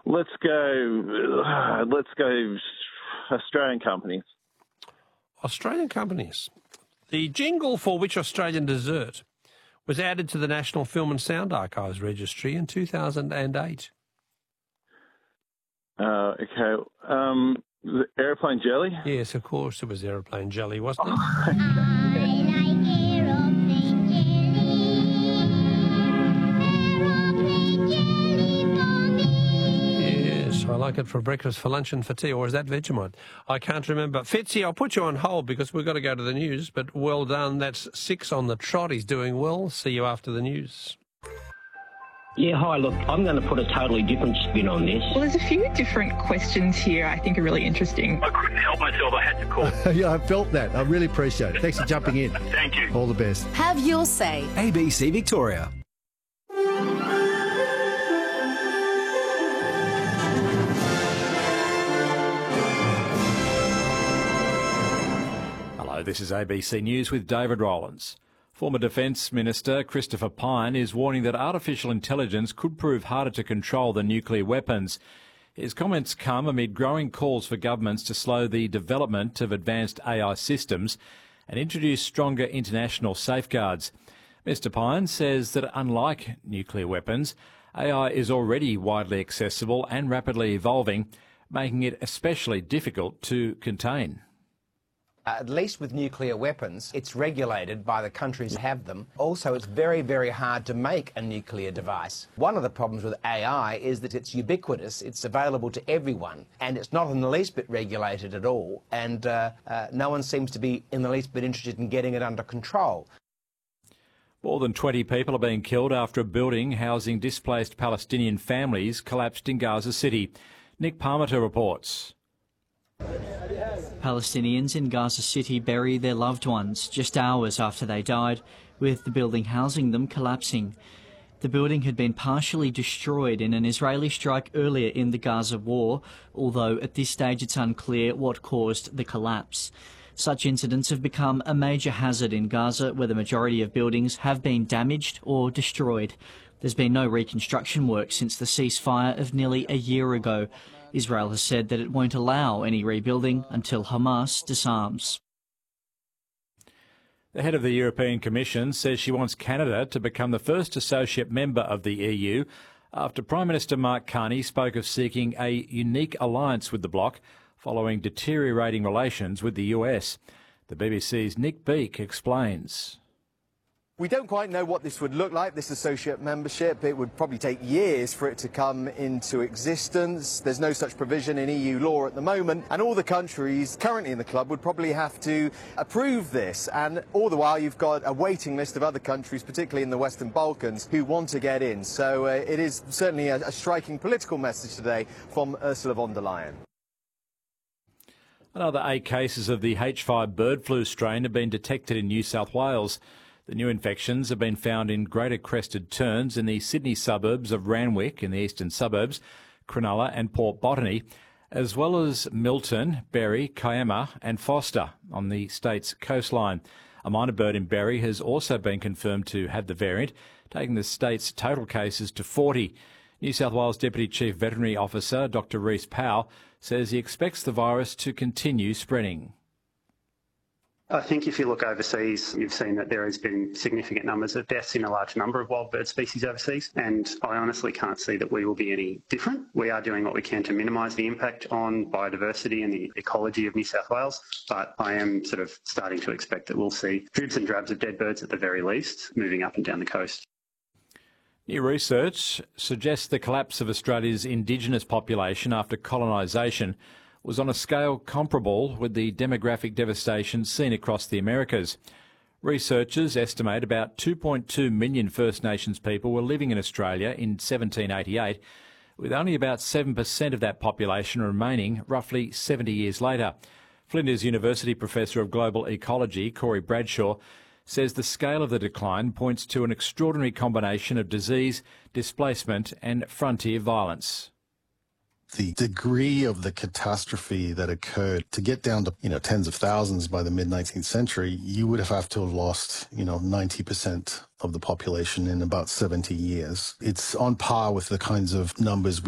Let's go Australian companies. Australian companies. The jingle for which Australian dessert was added to the National Film and Sound Archives Registry in 2008. Okay. The aeroplane jelly? Yes, of course it was aeroplane jelly, wasn't it? I like aeroplane jelly. Aeroplane jelly for me. Yes, I like it for breakfast, for lunch and for tea. Or is that Vegemite? I can't remember. Fitzy, I'll put you on hold because we've got to go to the news, but well done. That's 6 on the trot. He's doing well. See you after the news. Yeah, hi, look, I'm going to put a totally different spin on this. Well, there's a few different questions here I think are really interesting. I couldn't help myself. I had to call. Yeah, I felt that. I really appreciate it. Thanks for jumping in. Thank you. All the best. Have your say. ABC Victoria. Hello, this is ABC News with David Rowlands. Former Defence Minister Christopher Pyne is warning that artificial intelligence could prove harder to control than nuclear weapons. His comments come amid growing calls for governments to slow the development of advanced AI systems and introduce stronger international safeguards. Mr Pyne says that unlike nuclear weapons, AI is already widely accessible and rapidly evolving, making it especially difficult to contain. At least with nuclear weapons, it's regulated by the countries that have them. Also, it's very, very hard to make a nuclear device. One of the problems with AI is that it's ubiquitous, it's available to everyone, and it's not in the least bit regulated at all, and no one seems to be in the least bit interested in getting it under control. More than 20 people are being killed after a building housing displaced Palestinian families collapsed in Gaza City. Nick Parmenter reports. Palestinians in Gaza City bury their loved ones just hours after they died, with the building housing them collapsing. The building had been partially destroyed in an Israeli strike earlier in the Gaza war, although at this stage it's unclear what caused the collapse. Such incidents have become a major hazard in Gaza, where the majority of buildings have been damaged or destroyed. There's been no reconstruction work since the ceasefire of nearly a year ago. Israel has said that it won't allow any rebuilding until Hamas disarms. The head of the European Commission says she wants Canada to become the first associate member of the EU after Prime Minister Mark Carney spoke of seeking a unique alliance with the bloc following deteriorating relations with the US. The BBC's Nick Beake explains. We don't quite know what this would look like, this associate membership. It would probably take years for it to come into existence. There's no such provision in EU law at the moment, and all the countries currently in the club would probably have to approve this. And all the while, you've got a waiting list of other countries, particularly in the Western Balkans, who want to get in. So it is certainly a striking political message today from Ursula von der Leyen. Another 8 cases of the H5 bird flu strain have been detected in New South Wales. The new infections have been found in greater crested terns in the Sydney suburbs of Randwick in the eastern suburbs, Cronulla and Port Botany, as well as Milton, Berry, Kiama and Foster on the state's coastline. A minor bird in Berry has also been confirmed to have the variant, taking the state's total cases to 40. New South Wales Deputy Chief Veterinary Officer Dr Rhys Powell says he expects the virus to continue spreading. I think if you look overseas, you've seen that there has been significant numbers of deaths in a large number of wild bird species overseas, and I honestly can't see that we will be any different. We are doing what we can to minimise the impact on biodiversity and the ecology of New South Wales, but I am sort of starting to expect that we'll see dribs and drabs of dead birds at the very least moving up and down the coast. New research suggests the collapse of Australia's Indigenous population after colonisation was on a scale comparable with the demographic devastation seen across the Americas. Researchers estimate about 2.2 million First Nations people were living in Australia in 1788, with only about 7% of that population remaining roughly 70 years later. Flinders University Professor of Global Ecology, Corey Bradshaw, says the scale of the decline points to an extraordinary combination of disease, displacement and frontier violence. The degree of the catastrophe that occurred to get down to, tens of thousands by the mid-19th century, you would have to have lost, 90% of the population in about 70 years. It's on par with the kinds of numbers we